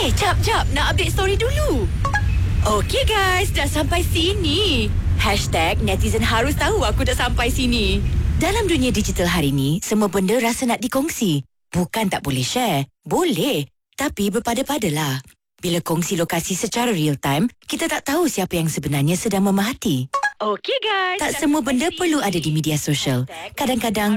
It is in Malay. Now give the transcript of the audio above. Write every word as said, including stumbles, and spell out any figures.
Eh, jap, jap. Nak update story dulu. Okey guys, dah sampai sini. Hashtag netizen harus tahu aku dah sampai sini. Dalam dunia digital hari ni, semua benda rasa nak dikongsi. Bukan tak boleh share. Boleh. Tapi berpada-padalah. Bila kongsi lokasi secara real time, kita tak tahu siapa yang sebenarnya sedang memerhati. Okey guys. Tak semua benda perlu ada di media sosial. Kadang-kadang